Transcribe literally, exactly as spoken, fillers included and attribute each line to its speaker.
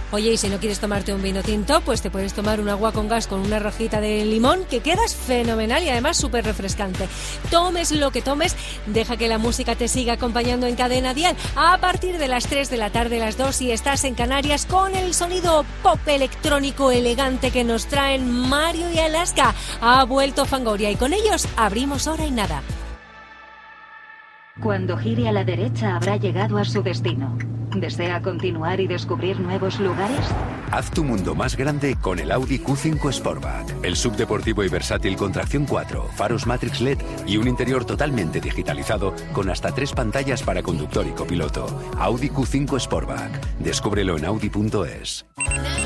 Speaker 1: Oye, y si no quieres tomarte un vino tinto, pues te puedes tomar un agua con gas con una rajita de limón, que quedas fenomenal y además súper refrescante. Tomes lo que tomes, deja que la música te siga acompañando en Cadena Dial a partir de las tres de la tarde, las dos, si estás en Canarias, con el sonido pop electrónico elegante que nos traen Mario y Alaska. Ha vuelto Fangoria y con ellos abrimos Hora y Nada.
Speaker 2: Cuando gire a la derecha habrá llegado a su destino. ¿Desea continuar y descubrir nuevos lugares?
Speaker 3: Haz tu mundo más grande con el Audi Q cinco Sportback. El subdeportivo y versátil con tracción cuatro, faros Matrix L E D y un interior totalmente digitalizado con hasta tres pantallas para conductor y copiloto. Audi Q cinco Sportback. Descúbrelo en audi punto es.